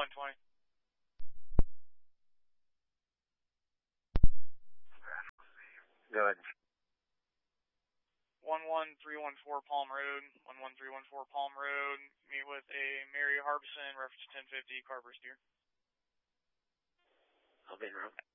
120. Go ahead. 11314 Palm Road. 11314 Palm Road. Meet with a Mary Harbison, reference 1050, Carver Steer. I'll be in route.